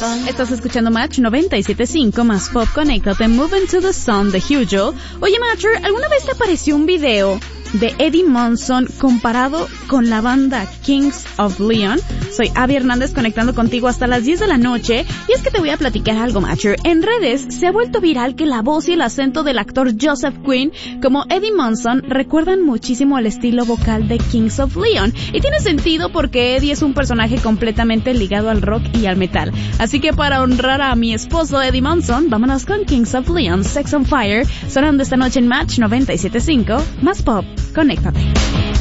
Estás escuchando Match 97.5 más Pop. Conéctate, Moving to the Sun de Hugo. Oye, Matcher, ¿alguna vez te apareció un video de Eddie Monson comparado con la banda Kings of Leon? Soy Abby Hernández conectando contigo hasta las 10 de la noche y es que te voy a platicar algo, Matcher. En redes se ha vuelto viral que la voz y el acento del actor Joseph Quinn como Eddie Monson recuerdan muchísimo al estilo vocal de Kings of Leon y tiene sentido porque Eddie es un personaje completamente ligado al rock y al metal. Así que para honrar a mi esposo Eddie Monson, vámonos con Kings of Leon, Sex on Fire, sonando esta noche en Match 97.5 más Pop. Conéctate.